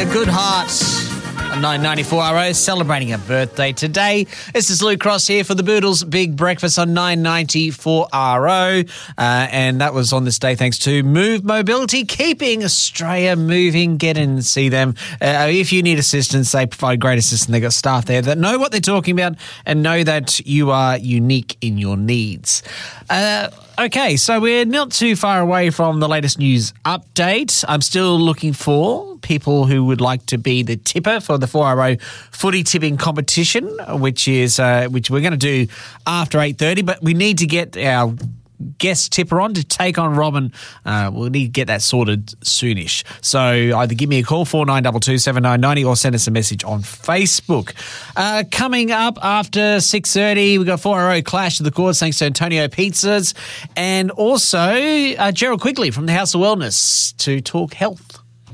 Good Heart. 994RO celebrating a birthday today. This is Luke Cross here for the Boodles Big Breakfast on 994RO. And that was on this day thanks to Move Mobility, keeping Australia moving. Get in and see them. If you need assistance, they provide great assistance. They've got staff there that know what they're talking about and know that you are unique in your needs. Okay, so we're not too far away from the latest news update. I'm still looking for people who would like to be the tipper for the 4RO footy tipping competition, which we're going to do after 8:30, but we need to get our guest tipper on to take on Robin. We'll need to get that sorted soonish. So either give me a call, 4922 7990, or send us a message on Facebook. Coming up after 6:30, we've got 4RO Clash of the Chords thanks to Antonio Pizzas, and also Gerald Quigley from the House of Wellness to talk health.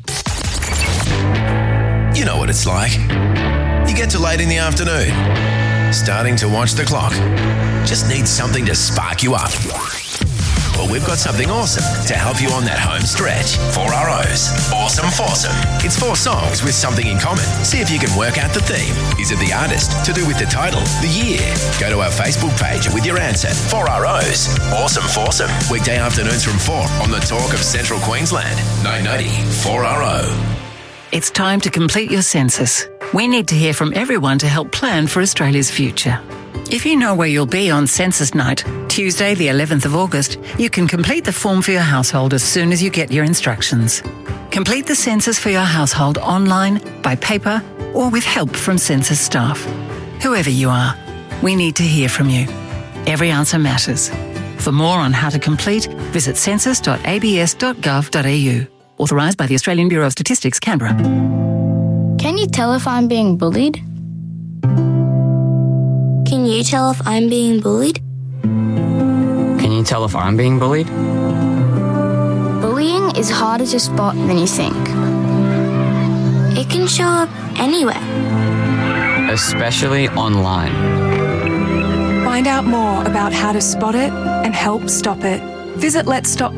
You know what it's like. You get to late in the afternoon, starting to watch the clock. Just need something to spark you up. Well, we've got something awesome to help you on that home stretch. 4RO's Awesome Foursome. It's 4 songs with something in common. See if you can work out the theme. Is it the artist? To do with the title? The year? Go to our Facebook page with your answer. 4RO's Awesome Foursome. Weekday afternoons from 4 on the Talk of Central Queensland. 990 4RO. It's time to complete your census. We need to hear from everyone to help plan for Australia's future. If you know where you'll be on census night, Tuesday the 11th of August, you can complete the form for your household as soon as you get your instructions. Complete the census for your household online, by paper, or with help from census staff. Whoever you are, we need to hear from you. Every answer matters. For more on how to complete, visit census.abs.gov.au. Authorised by the Australian Bureau of Statistics, Canberra. Can you tell if I'm being bullied? Can you tell if I'm being bullied? Can you tell if I'm being bullied? Bullying is harder to spot than you think. It can show up anywhere. Especially online. Find out more about how to spot it and help stop it. Visit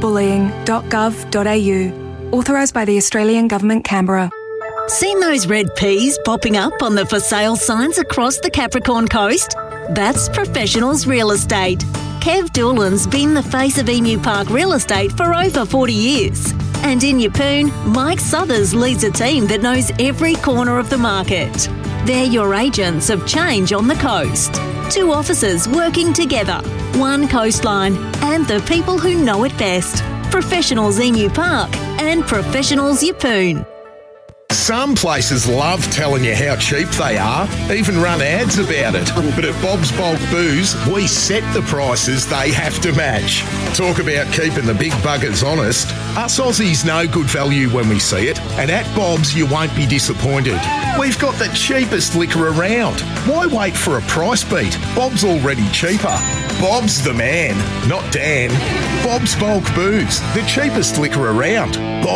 letsstopbullying.gov.au. Authorised by the Australian Government, Canberra. Seen those red peas popping up on the for sale signs across the Capricorn Coast? That's Professionals Real Estate. Kev Doolan's been the face of Emu Park Real Estate for over 40 years. And in Yeppoon, Mike Southers leads a team that knows every corner of the market. They're your agents of change on the coast. 2 officers working together, 1 coastline, and the people who know it best. Professionals Emu Park and Professionals Yeppoon. Some places love telling you how cheap they are, even run ads about it. But at Bob's Bulk Booze, we set the prices they have to match. Talk about keeping the big buggers honest. Us Aussies know good value when we see it, and at Bob's you won't be disappointed. We've got the cheapest liquor around. Why wait for a price beat? Bob's already cheaper. Bob's the man, not Dan. Bob's Bulk Booze, the cheapest liquor around.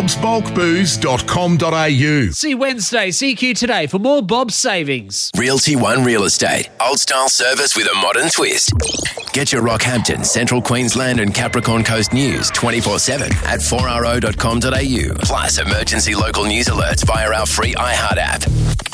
bobsbulkbooze.com.au. See you Wednesday, CQ today for more Bob's savings. Realty One Real Estate. Old style service with a modern twist. Get your Rockhampton, Central Queensland and Capricorn Coast news 24/7 at 4RO.com.au. Plus emergency local news alerts via our free iHeart app.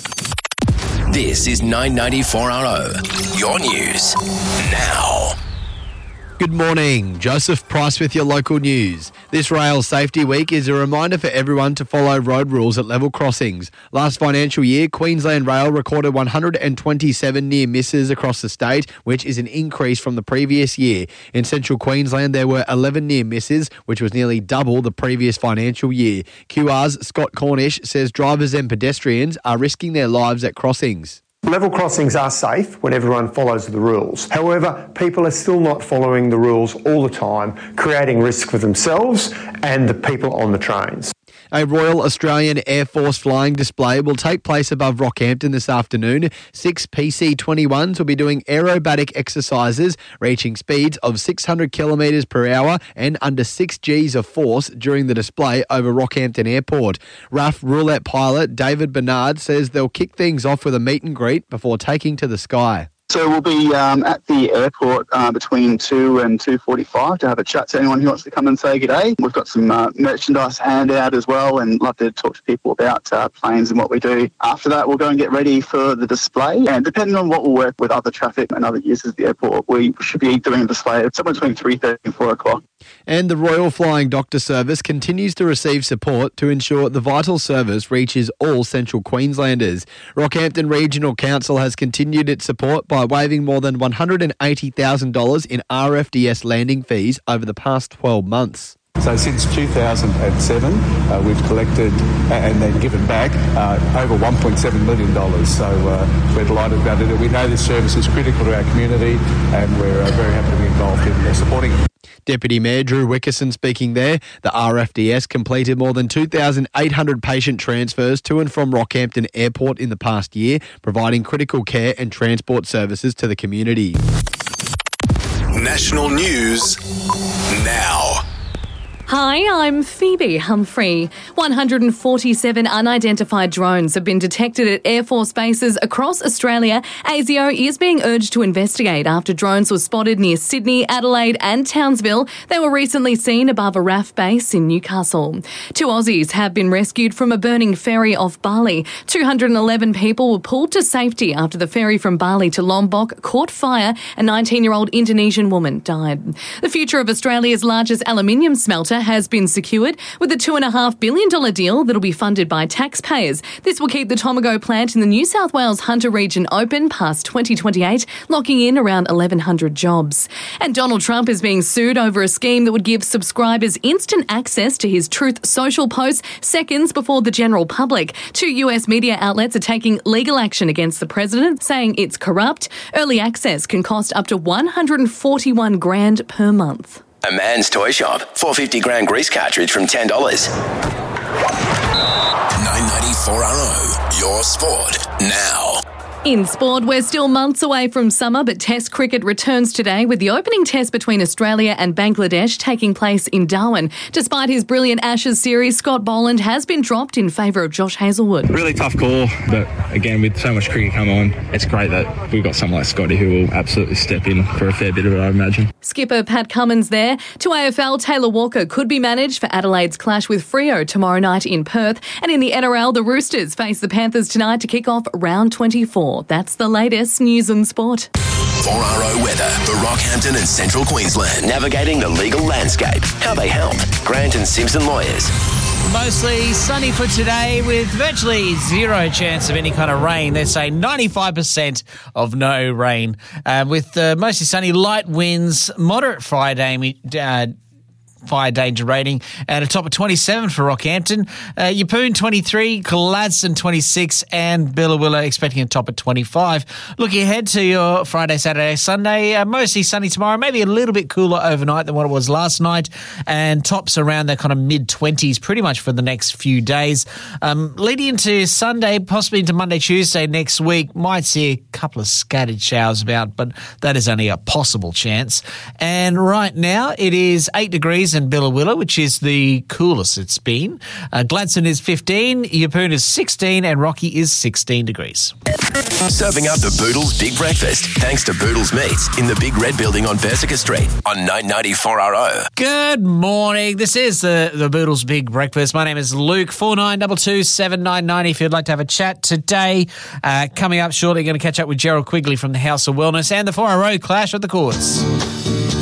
This is 994RO. Your news now. Good morning, Joseph Price with your local news. This Rail Safety Week is a reminder for everyone to follow road rules at level crossings. Last financial year, Queensland Rail recorded 127 near misses across the state, which is an increase from the previous year. In Central Queensland, there were 11 near misses, which was nearly double the previous financial year. QR's Scott Cornish says drivers and pedestrians are risking their lives at crossings. Level crossings are safe when everyone follows the rules. However, people are still not following the rules all the time, creating risk for themselves and the people on the trains. A Royal Australian Air Force flying display will take place above Rockhampton this afternoon. 6 PC-21s will be doing aerobatic exercises, reaching speeds of 600 kilometres per hour and under 6 Gs of force during the display over Rockhampton Airport. RAF roulette pilot David Bernard says they'll kick things off with a meet and greet before taking to the sky. So we'll be at the airport between 2 and 2:45 to have a chat to anyone who wants to come and say good day. We've got some merchandise handout as well, and love to talk to people about planes and what we do. After that, we'll go and get ready for the display. And depending on what will work with other traffic and other users of the airport, we should be doing a display somewhere between 3:30 and 4 o'clock. And the Royal Flying Doctor Service continues to receive support to ensure the vital service reaches all Central Queenslanders. Rockhampton Regional Council has continued its support by waiving more than $180,000 in RFDS landing fees over the past 12 months. So since 2007, we've collected and then given back over $1.7 million. So we're delighted about it. We know this service is critical to our community, and we're very happy to be involved in supporting it. Deputy Mayor Drew Wickerson speaking there. The RFDS completed more than 2,800 patient transfers to and from Rockhampton Airport in the past year, providing critical care and transport services to the community. National news now. Hi, I'm Phoebe Humphrey. 147 unidentified drones have been detected at Air Force bases across Australia. ASIO is being urged to investigate after drones were spotted near Sydney, Adelaide and Townsville. They were recently seen above a RAF base in Newcastle. 2 Aussies have been rescued from a burning ferry off Bali. 211 people were pulled to safety after the ferry from Bali to Lombok caught fire. A 19-year-old Indonesian woman died. The future of Australia's largest aluminium smelter has been secured with a $2.5 billion deal that will be funded by taxpayers. This will keep the Tomago plant in the New South Wales Hunter region open past 2028, locking in around 1,100 jobs. And Donald Trump is being sued over a scheme that would give subscribers instant access to his Truth Social posts seconds before the general public. 2 US media outlets are taking legal action against the president, saying it's corrupt. Early access can cost up to $141 grand per month. A Man's Toy Shop. 450 gram grease cartridge from $10. 994RO. Your sport now. In sport, we're still months away from summer, but Test cricket returns today with the opening test between Australia and Bangladesh taking place in Darwin. Despite his brilliant Ashes series, Scott Boland has been dropped in favour of Josh Hazlewood. Really tough call, but again, with so much cricket come on, it's great that we've got someone like Scotty who will absolutely step in for a fair bit of it, I imagine. Skipper Pat Cummins there. To AFL, Taylor Walker could be managed for Adelaide's clash with Freo tomorrow night in Perth. And in the NRL, the Roosters face the Panthers tonight to kick off round 24. That's the latest news and sport. 4RO weather for Rockhampton and Central Queensland. Navigating the legal landscape. How they help. Grant and Simpson Lawyers. Mostly sunny for today with virtually zero chance of any kind of rain. They say 95% of no rain. With mostly sunny, light winds, moderate fire danger rating, and a top of 27 for Rockhampton. Yeppoon 23, Gladstone 26, and Billawilla expecting a top of 25. Looking ahead to your Friday, Saturday, Sunday, mostly sunny tomorrow, maybe a little bit cooler overnight than what it was last night, and tops around the kind of mid-20s pretty much for the next few days. Leading into Sunday, possibly into Monday, Tuesday next week, might see a couple of scattered showers about, but that is only a possible chance. And right now it is 8 degrees in Billawilla, which is the coolest it's been. Gladstone is 15, Yeppoon is 16, and Rocky is 16 degrees. Serving up the Boodles Big Breakfast, thanks to Boodles Meats in the Big Red Building on Persica Street on 994RO. Good morning. This is the Boodles Big Breakfast. My name is Luke, 4922 7990 if you'd like to have a chat today. Coming up shortly, going to catch up with Gerald Quigley from the House of Wellness and the 4RO Clash of the Courts.